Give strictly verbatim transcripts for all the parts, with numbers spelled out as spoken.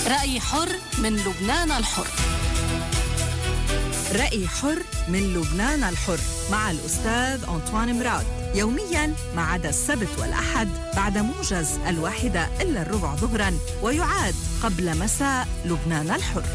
رأي حر من لبنان الحر. رأي حر من لبنان الحر مع الأستاذ أنطوان مراد، يومياً ما عدا السبت والأحد بعد موجز الواحدة إلا الربع ظهراً، ويعاد قبل مساء لبنان الحر.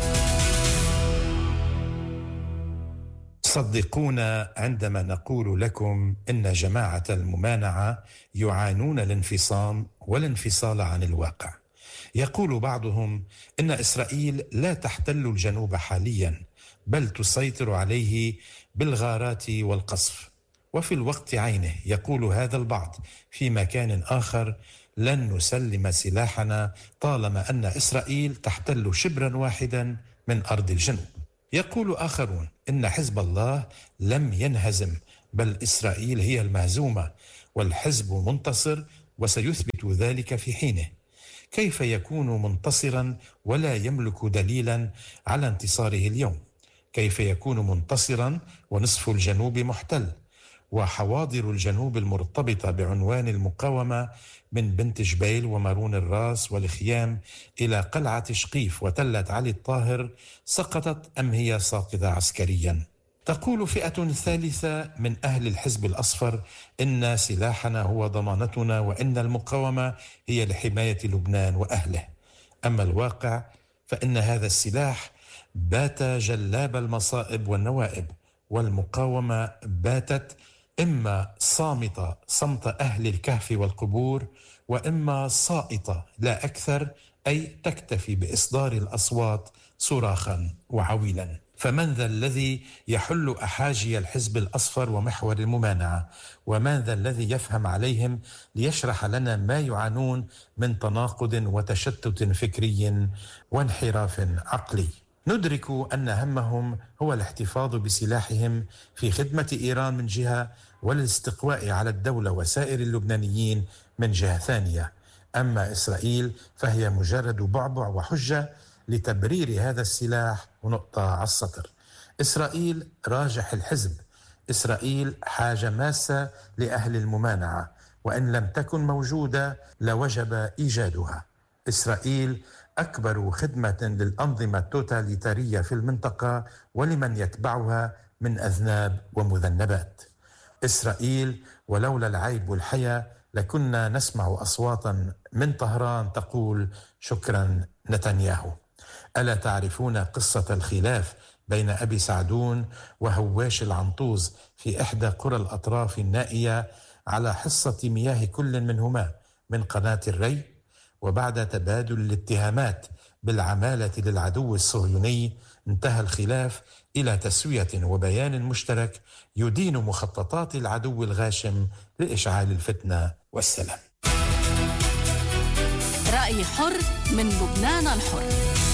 صدقونا عندما نقول لكم إن جماعة الممانعة يعانون الانفصام والانفصال عن الواقع. يقول بعضهم إن إسرائيل لا تحتل الجنوب حالياً، بل تسيطر عليه بالغارات والقصف. وفي الوقت عينه يقول هذا البعض في مكان آخر: لن نسلم سلاحنا طالما أن إسرائيل تحتل شبراً واحداً من أرض الجنوب. يقول آخرون إن حزب الله لم ينهزم، بل إسرائيل هي المهزومة والحزب منتصر وسيثبت ذلك في حينه. كيف يكون منتصراً ولا يملك دليلاً على انتصاره اليوم؟ كيف يكون منتصراً ونصف الجنوب محتل، وحواضر الجنوب المرتبطة بعنوان المقاومة من بنت جبيل ومارون الراس والخيام إلى قلعة شقيف وتلة علي الطاهر سقطت أم هي ساقطة عسكرياً؟ تقول فئة ثالثة من أهل الحزب الأصفر إن سلاحنا هو ضمانتنا وإن المقاومة هي لحماية لبنان وأهله. أما الواقع فإن هذا السلاح بات جلاب المصائب والنوائب، والمقاومة باتت إما صامتة صمت أهل الكهف والقبور، وإما صائتة لا أكثر، أي تكتفي بإصدار الأصوات صراخا وعويلا. فمن ذا الذي يحل أحاجي الحزب الأصفر ومحور الممانعة؟ ومن ذا الذي يفهم عليهم ليشرح لنا ما يعانون من تناقض وتشتت فكري وانحراف عقلي؟ ندرك أن همهم هو الاحتفاظ بسلاحهم في خدمة إيران من جهة، والاستقواء على الدولة وسائر اللبنانيين من جهة ثانية. أما إسرائيل فهي مجرد بعبع وحجة لتبرير هذا السلاح ونقطة على السطر. إسرائيل راجح الحزب، إسرائيل حاجة ماسة لأهل الممانعة، وإن لم تكن موجودة لوجب إيجادها. إسرائيل أكبر خدمة للأنظمة التوتاليتارية في المنطقة ولمن يتبعها من أذناب ومذنبات. إسرائيل ولولا العيب والحياة لكنا نسمع أصواتا من طهران تقول شكرا نتنياهو. ألا تعرفون قصة الخلاف بين أبي سعدون وهواش العنطوز في إحدى قرى الأطراف النائية على حصة مياه كل منهما من قناة الري؟ وبعد تبادل الاتهامات بالعمالة للعدو الصهيوني انتهى الخلاف إلى تسوية وبيان مشترك يدين مخططات العدو الغاشم لإشعال الفتنة والسلام. رأي حر من لبنان الحر.